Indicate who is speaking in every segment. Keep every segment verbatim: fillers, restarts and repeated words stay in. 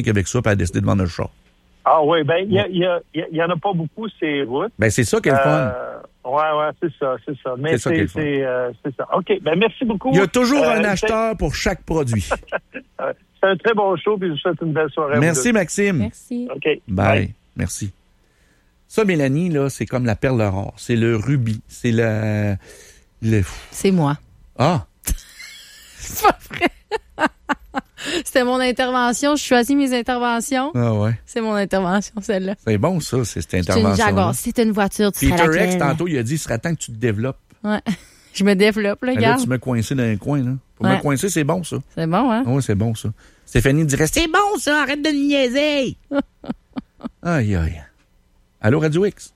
Speaker 1: avec ça, puis elle a décidé de vendre le char.
Speaker 2: Ah oui, ben il y, y, y, y en a pas beaucoup ces routes.
Speaker 1: Ben c'est ça qui est le fun.
Speaker 2: Euh, ouais, ouais, c'est ça, c'est ça. Mais
Speaker 1: c'est ça qui est le fun.
Speaker 2: C'est, euh, c'est ça. OK, ben merci beaucoup.
Speaker 1: Il y a toujours
Speaker 2: euh,
Speaker 1: un acheteur pour chaque produit.
Speaker 2: C'est un très bon show, puis je vous souhaite une belle soirée.
Speaker 1: Merci, Maxime.
Speaker 3: Merci.
Speaker 2: OK.
Speaker 1: Bye. Bye. Merci. Ça, Mélanie, là, c'est comme la perle rare. C'est le rubis. C'est le... le...
Speaker 3: C'est moi.
Speaker 1: Ah!
Speaker 3: C'est pas vrai. C'était mon intervention. Je choisis mes interventions.
Speaker 1: Ah ouais.
Speaker 3: C'est mon intervention, celle-là.
Speaker 1: C'est bon, ça, c'est cette
Speaker 3: C'est
Speaker 1: intervention.
Speaker 3: une Jaguar. C'est une voiture, tu
Speaker 1: Peter
Speaker 3: seras laquelle?
Speaker 1: Rex, tantôt, il a dit, il serait temps que tu te développes.
Speaker 3: Ouais. Je me développe, là,
Speaker 1: Mais
Speaker 3: regarde.
Speaker 1: là, tu me coincé dans un coin, là. Pour
Speaker 3: Ouais.
Speaker 1: me coincer, c'est bon, ça.
Speaker 3: C'est bon, hein?
Speaker 1: Oui, c'est bon, ça. Stéphanie dirait, c'est bon, ça, arrête de niaiser. Aïe, aïe. Allô, Radio X?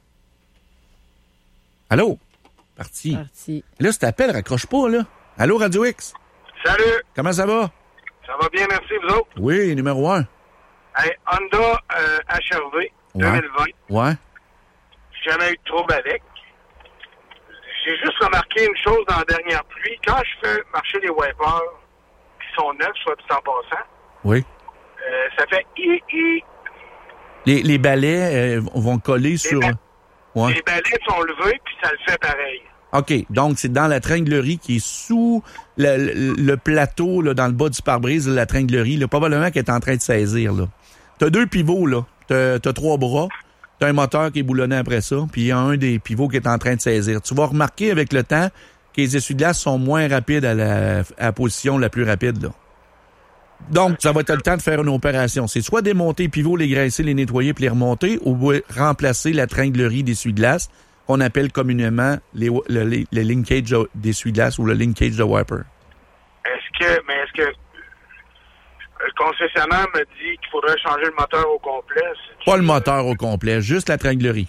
Speaker 1: Allô? Parti.
Speaker 3: Parti.
Speaker 1: Là, si t'appelles, raccroche pas, là. Allô, Radio X?
Speaker 4: Salut,
Speaker 1: Comment ça va?
Speaker 4: ça va bien, merci, vous autres?
Speaker 1: Oui, numéro un.
Speaker 4: Hey, Honda euh, H R V deux mille vingt,
Speaker 1: Ouais.
Speaker 4: j'ai jamais eu de trouble avec. J'ai juste remarqué une chose dans la dernière pluie. Quand je fais marcher les wipers qui sont neufs, soit tout en passant,
Speaker 1: Oui.
Speaker 4: euh, ça fait i i.
Speaker 1: Les, les balais euh, vont coller sur...
Speaker 4: ba-
Speaker 1: Ouais.
Speaker 4: Les balais sont levés, puis ça le fait pareil.
Speaker 1: OK. Donc, c'est dans la tringlerie qui est sous le, le, le plateau, là, dans le bas du pare-brise de la tringlerie, là, probablement qu'elle est en train de saisir, là. T'as deux pivots, là. T'as, t'as trois bras. T'as un moteur qui est boulonné après ça, puis il y a un des pivots qui est en train de saisir. Tu vas remarquer avec le temps que les essuie-glaces sont moins rapides à la, à la position la plus rapide, là. Donc, ça va être le temps de faire une opération. C'est soit démonter les pivots, les graisser, les nettoyer puis les remonter, ou remplacer la tringlerie d'essuie-glace, qu'on appelle communément les, le, les, le linkage d'essuie-glace ou le linkage de wiper.
Speaker 4: Est-ce que, mais est-ce que le concessionnaire me dit qu'il faudrait changer le moteur au complet? C'est-
Speaker 1: Pas le moteur au complet, juste la tringlerie.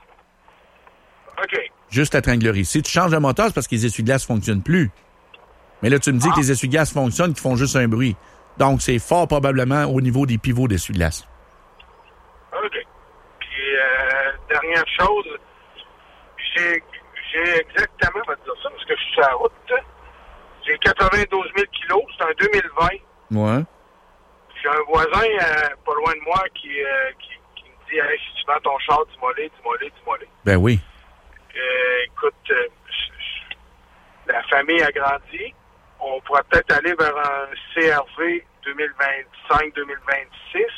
Speaker 4: OK.
Speaker 1: Juste la tringlerie. Si tu changes le moteur, c'est parce que les essuie-glaces fonctionnent plus. Mais là, tu me dis
Speaker 4: Ah.
Speaker 1: que les essuie-glaces fonctionnent, qu'ils font juste un bruit. Donc, c'est fort probablement au niveau des pivots d'essuie-glace.
Speaker 4: OK. Puis, euh, dernière chose, j'ai, j'ai exactement, on va te dire ça, parce que je suis sur la route, j'ai quatre-vingt-douze mille kilos, c'est un deux mille vingt.
Speaker 1: Ouais.
Speaker 4: J'ai un voisin euh, pas loin de moi qui, euh, qui, qui me dit, hey, si tu vends ton char, dis-moi les, dis-moi les, dis-moi les.
Speaker 1: Ben oui.
Speaker 4: Euh, écoute, euh, je- je- la famille a grandi. On pourrait peut-être aller vers un C R V deux mille vingt-cinq deux mille vingt-six.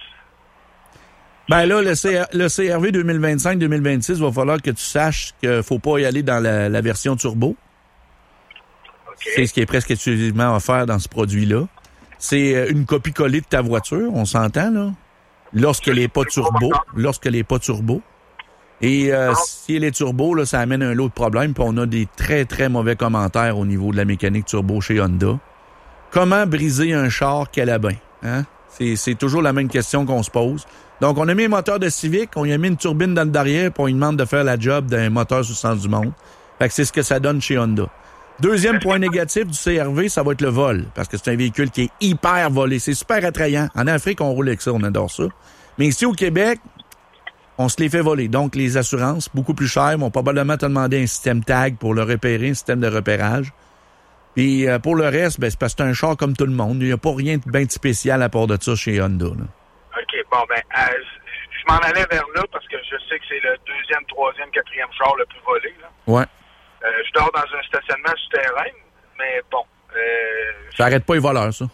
Speaker 1: Ben là, le, C R, le C R V deux mille vingt-cinq deux mille vingt-six, il va falloir que tu saches qu'il faut pas y aller dans la, la version turbo.
Speaker 4: OK.
Speaker 1: C'est ce qui est presque exclusivement offert dans ce produit-là. C'est une copie-collée de ta voiture, on s'entend, là. Lorsqu'elle n'est pas turbo. Lorsqu'elle n'est pas turbo. Et euh, si elle est turbo, là, ça amène un lot de problèmes. Puis on a des très, très mauvais commentaires au niveau de la mécanique turbo chez Honda. Comment briser un char qu'elle a bien? Hein? C'est, c'est toujours la même question qu'on se pose. Donc, on a mis un moteur de Civic, on y a mis une turbine dans le derrière, puis on lui demande de faire la job d'un moteur sur le sens du monde. Fait que c'est ce que ça donne chez Honda. Deuxième point négatif du C R V, ça va être le vol. Parce que c'est un véhicule qui est hyper volé. C'est super attrayant. En Afrique, on roule avec ça, on adore ça. Mais ici, au Québec, on se les fait voler. Donc, les assurances, beaucoup plus chères, vont probablement te demander un système tag pour le repérer, un système de repérage. Puis, euh, pour le reste, ben, c'est parce que c'est un char comme tout le monde. Il n'y a pas rien de bien spécial à part de ça chez Honda, là.
Speaker 4: OK, bon, ben, euh, je m'en allais vers là parce que je sais que c'est le deuxième, troisième, quatrième char le plus volé, là.
Speaker 1: Ouais.
Speaker 4: Euh, je dors dans un stationnement souterrain, mais bon. Euh,
Speaker 1: Ça arrête pas les voleurs, ça.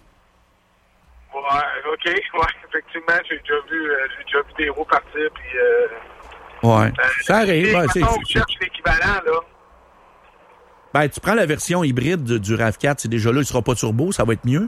Speaker 4: ouais, OK, ouais, effectivement, j'ai déjà vu, euh, j'ai déjà vu des roues partir, puis... Euh,
Speaker 1: Ouais.
Speaker 4: euh,
Speaker 1: Ça arrive.
Speaker 4: si,
Speaker 1: Ouais, c'est,
Speaker 4: mettons, on
Speaker 1: c'est-
Speaker 4: cherche l'équivalent, là.
Speaker 1: Ben, tu prends la version hybride du, du RAV quatre, c'est déjà là, il sera pas turbo, ça va être mieux.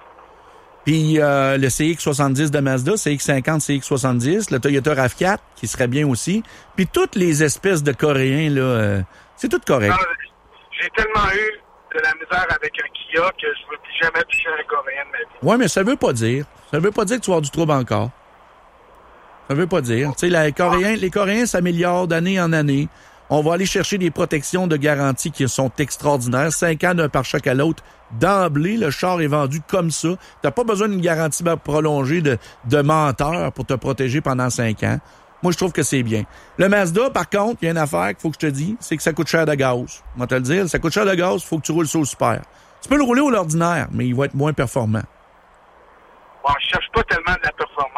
Speaker 1: Puis euh, le C X soixante-dix de Mazda, C X cinquante, C X soixante-dix, le Toyota RAV quatre, qui serait bien aussi. Puis toutes les espèces de Coréens, là, euh, c'est tout correct.
Speaker 4: Non, j'ai tellement eu de la misère avec un Kia que je ne veux plus jamais toucher un Coréen de ma vie.
Speaker 1: Ouais, mais ça veut pas dire. Ça veut pas dire que tu vas avoir du trouble encore. Ça veut pas dire. Tu sais, les Coréens, les Coréens s'améliorent d'année en année. On va aller chercher des protections de garantie qui sont extraordinaires. Cinq ans d'un pare-choc à l'autre. D'emblée, le char est vendu comme ça. T'as pas besoin d'une garantie prolongée de, de menteur pour te protéger pendant cinq ans. Moi, je trouve que c'est bien. Le Mazda, par contre, il y a une affaire qu'il faut que je te dise, c'est que ça coûte cher de gaz. On va te le dire, ça coûte cher de gaz, il faut que tu roules ça au super. Tu peux le rouler au l'ordinaire, mais il va être moins performant.
Speaker 4: Bon, je cherche pas tellement de la performance.